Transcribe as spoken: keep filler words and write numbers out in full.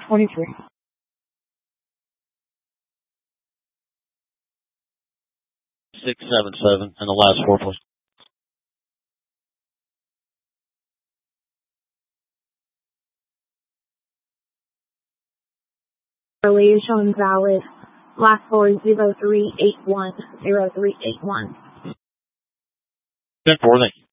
twenty-three. six seven seven, and the last four, please. Early is showing valid. Last four is zero three eight one, zero three eight one. ten four, thank you.